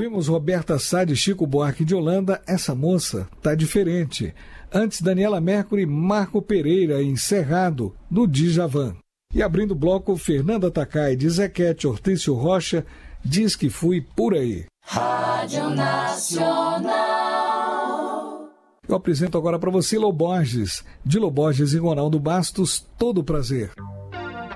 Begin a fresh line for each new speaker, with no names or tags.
Ouvimos Roberta Sá de Chico Buarque de Holanda, Essa Moça Tá Diferente. Antes, Daniela Mercury, Marco Pereira, Encerrado, do Djavan. E abrindo o bloco, Fernanda Takai de Zequete, Hortêncio Rocha, Diz Que Fui Por Aí.
Rádio Nacional.
Eu apresento agora para você Lô Borges, de Lô Borges e Ronaldo Bastos, Todo Prazer.